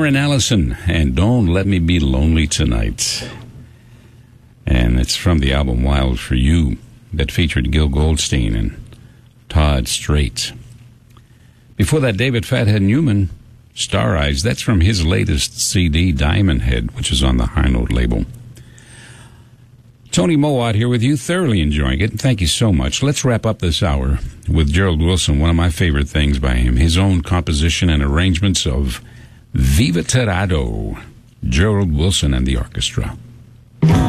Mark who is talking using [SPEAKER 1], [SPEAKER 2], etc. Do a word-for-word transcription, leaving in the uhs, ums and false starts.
[SPEAKER 1] Warren Allison, and Don't Let Me Be Lonely Tonight. And it's from the album Wild for You that featured Gil Goldstein and Todd Strait. Before that, David Fathead Newman, Star Eyes. That's from his latest C D, Diamond Head, which is on the High Note label. Tony Mowat here with you, thoroughly enjoying it. Thank you so much. Let's wrap up this hour with Gerald Wilson, one of my favorite things by him, his own composition and arrangements of Viva Terrado, Gerald Wilson and the orchestra.